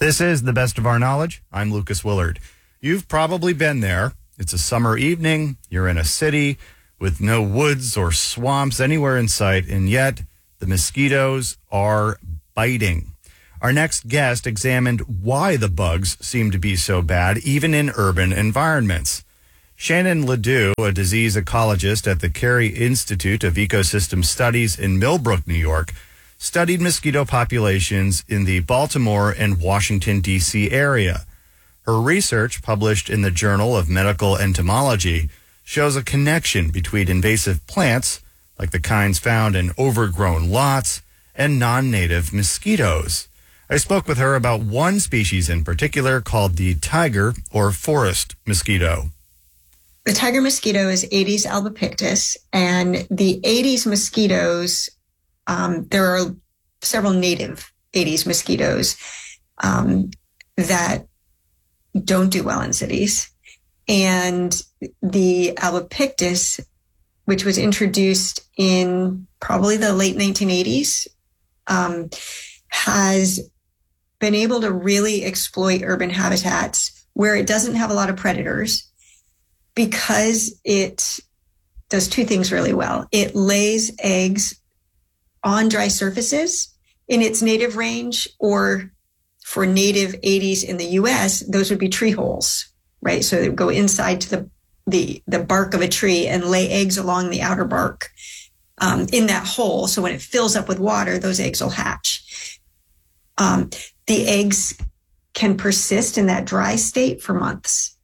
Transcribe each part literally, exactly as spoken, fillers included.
This is The Best of Our Knowledge. I'm Lucas Willard. You've probably been there. It's a summer evening. You're in a city with no woods or swamps anywhere in sight, and yet the mosquitoes are biting. Our next guest examined why the bugs seem to be so bad, even in urban environments. Shannon Ledoux, a disease ecologist at the Carey Institute of Ecosystem Studies in Millbrook, New York, studied mosquito populations in the Baltimore and Washington, D C area. Her research, published in the Journal of Medical Entomology, shows a connection between invasive plants, like the kinds found in overgrown lots, and non-native mosquitoes. I spoke with her about one species in particular called the tiger or forest mosquito. The tiger mosquito is Aedes albopictus, and the Aedes mosquitoes, um, there are several native Aedes mosquitoes um, that don't do well in cities. And the albopictus, which was introduced in probably the late nineteen eighties, um, has been able to really exploit urban habitats where it doesn't have a lot of predators, because it does two things really well. It lays eggs on dry surfaces in its native range, or for native Aedes in the U S, those would be tree holes, right? So they would go inside to the, the, the bark of a tree and lay eggs along the outer bark um, in that hole. So when it fills up with water, those eggs will hatch. Um, the eggs can persist in that dry state for months.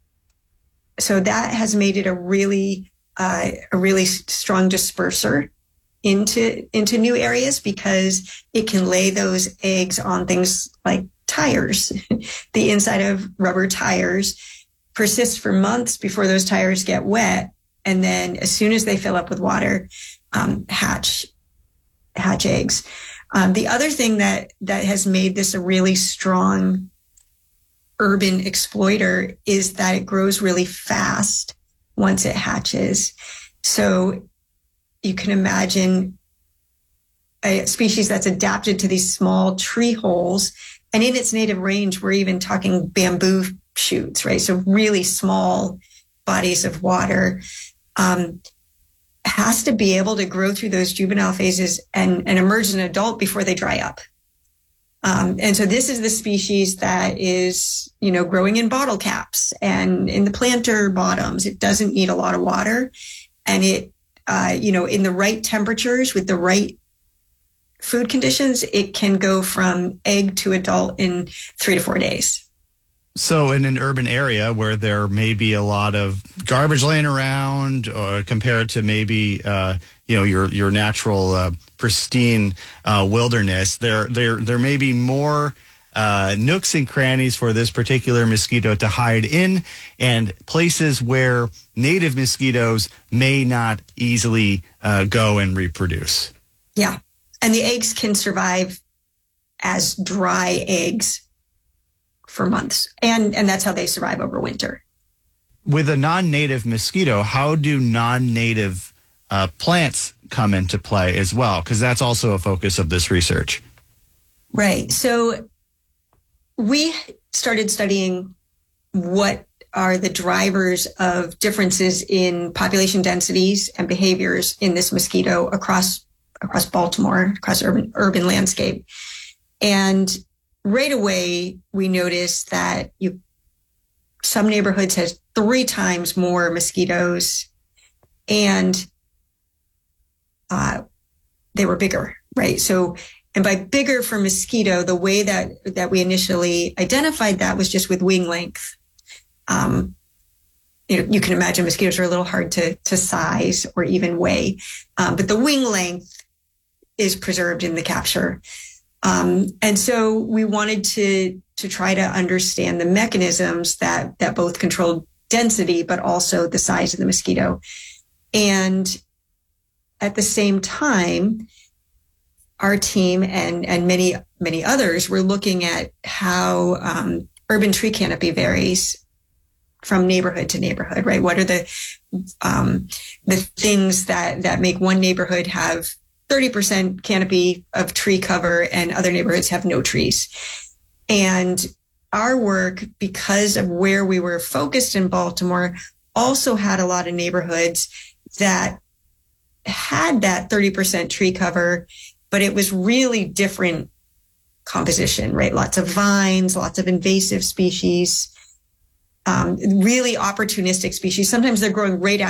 So that has made it a really, uh, a really strong disperser into, into new areas, because it can lay those eggs on things like tires. The inside of rubber tires persist for months before those tires get wet. And then as soon as they fill up with water, um, hatch, hatch eggs. Um, the other thing that, that has made this a really strong urban exploiter is that it grows really fast once it hatches. So you can imagine a species that's adapted to these small tree holes, and in its native range, we're even talking bamboo shoots, right? So really small bodies of water, um, has to be able to grow through those juvenile phases and, and emerge as an adult before they dry up. Um, and so this is the species that is, you know, growing in bottle caps and in the planter bottoms. It doesn't need a lot of water, and it, uh, you know, in the right temperatures with the right food conditions, it can go from egg to adult in three to four days. So in an urban area where there may be a lot of garbage laying around, or compared to maybe, uh, you know, your, your natural, uh, pristine, uh, wilderness, there, there, there may be more, uh, nooks and crannies for this particular mosquito to hide in, and places where native mosquitoes may not easily, uh, go and reproduce. Yeah. And the eggs can survive as dry eggs for months. And, and that's how they survive over winter. With a non-native mosquito, how do non-native uh, plants come into play as well? Because that's also a focus of this research. Right. So we started studying what are the drivers of differences in population densities and behaviors in this mosquito across across Baltimore, across urban urban landscape. And right away, we noticed that you, some neighborhoods had three times more mosquitoes, and uh, they were bigger, right? So, and by bigger for mosquito, the way that, that we initially identified that was just with wing length. Um, you know, you can imagine mosquitoes are a little hard to, to size or even weigh, um, but the wing length is preserved in the capture. Um, and so we wanted to, to try to understand the mechanisms that, that both controlled density, but also the size of the mosquito. And at the same time, our team and, and many, many others were looking at how, um, urban tree canopy varies from neighborhood to neighborhood, right? What are the, um, the things that, that make one neighborhood have thirty percent canopy of tree cover and other neighborhoods have no trees? And our work, because of where we were focused in Baltimore, also had a lot of neighborhoods that had that thirty percent tree cover, but it was really different composition, right? Lots of vines, lots of invasive species, um, really opportunistic species. Sometimes they're growing right out